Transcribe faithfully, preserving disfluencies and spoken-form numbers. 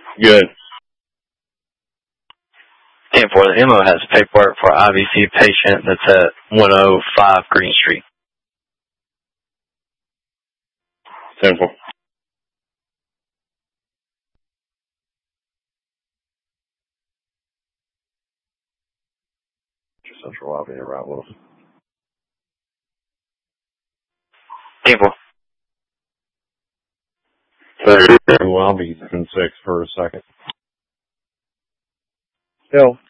Good. ten four, the M O has paperwork for I V C patient that's at one oh five Green Street. ten four. Central lobby, right, Wilson. ten four. So, well, I'll be in six for a second. Still.